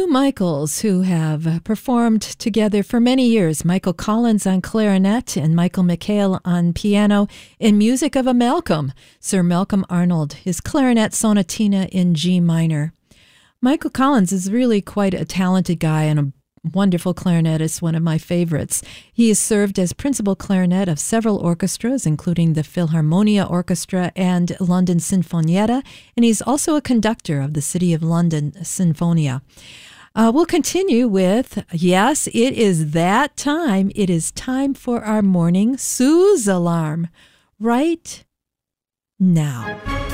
Two Michaels who have performed together for many years, Michael Collins on clarinet and Michael McHale on piano, in music of a Malcolm, Sir Malcolm Arnold, his clarinet sonatina in G minor. Michael Collins is really quite a talented guy and a wonderful clarinetist, one of my favorites. He has served as principal clarinet of several orchestras, including the Philharmonia Orchestra and London Sinfonietta, and he's also a conductor of the City of London Sinfonia. We'll continue with, yes, it is that time. It is time for our morning snooze alarm right now.